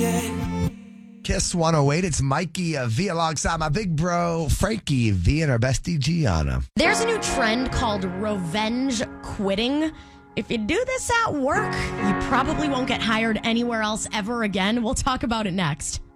Kiss 108. It's Mikey V alongside my big bro, Frankie V, and our bestie, Gianna. There's a new trend called revenge quitting. If you do this at work, you probably won't get hired anywhere else ever again. We'll talk about it next.